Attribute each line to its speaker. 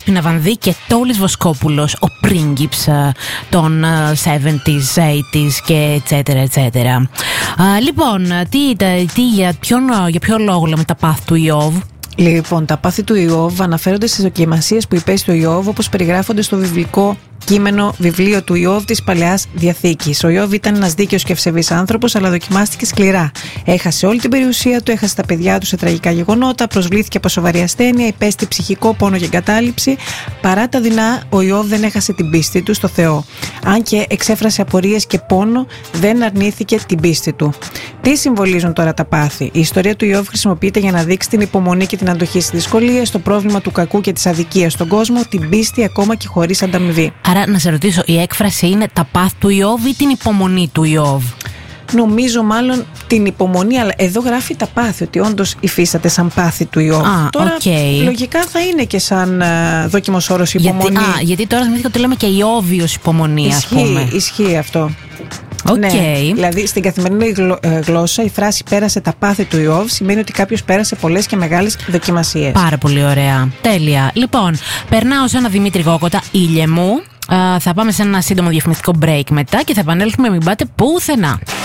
Speaker 1: Δέσποινα Βανδύ και Τόλης Βοσκόπουλος, ο πρίγκιψ των 70s, 80s και etc. Λοιπόν, για ποιο λόγο λέμε τα πάθη του Ιώβ?
Speaker 2: Λοιπόν, τα πάθη του Ιώβ αναφέρονται στις δοκιμασίες που υπέστη ο Ιώβ, όπως περιγράφονται στο βιβλικό κείμενο βιβλίο του Ιώβ της Παλαιάς Διαθήκης. Ο Ιώβ ήταν ένας δίκαιος και ευσεβής άνθρωπος, αλλά δοκιμάστηκε σκληρά. Έχασε όλη την περιουσία του, έχασε τα παιδιά του σε τραγικά γεγονότα, προσβλήθηκε από σοβαρή ασθένεια, υπέστη ψυχικό πόνο και εγκατάλειψη. Παρά τα δεινά, ο Ιώβ δεν έχασε την πίστη του στο Θεό. Αν και εξέφρασε απορίες και πόνο, δεν αρνήθηκε την πίστη του. Τι συμβολίζουν τώρα τα πάθη? Η ιστορία του Ιώβ χρησιμοποιείται για να δείξει την υπομονή και την αντοχή στις δυσκολίες, το πρόβλημα του κακού και της αδικίας στον κόσμο, την πίστη ακόμα και χωρίς ανταμοιβή.
Speaker 1: Άρα, να σε ρωτήσω, η έκφραση είναι τα πάθη του Ιώβ ή την υπομονή του Ιώβ?
Speaker 2: Νομίζω μάλλον την υπομονή, αλλά εδώ γράφει τα πάθη, ότι όντως υφίσταται σαν πάθη του Ιώβ. Τώρα λογικά θα είναι και σαν δόκιμος όρος υπομονή.
Speaker 1: Γιατί τώρα θυμήθηκα ότι λέμε και Ιώβιος υπομονή, ας πούμε.
Speaker 2: Ισχύει αυτό.
Speaker 1: Okay.
Speaker 2: Ναι, δηλαδή στην καθημερινή γλώσσα η φράση «πέρασε τα πάθη του Ιώβ» σημαίνει ότι κάποιος πέρασε πολλές και μεγάλες δοκιμασίες.
Speaker 1: Πάρα πολύ ωραία. Τέλεια. Λοιπόν, περνάω σε ένα Δημήτρη Κόκοτα, ήλιε μου. Θα πάμε σε ένα σύντομο διαφημιστικό break μετά και θα επανέλθουμε, μην πάτε πουθενά.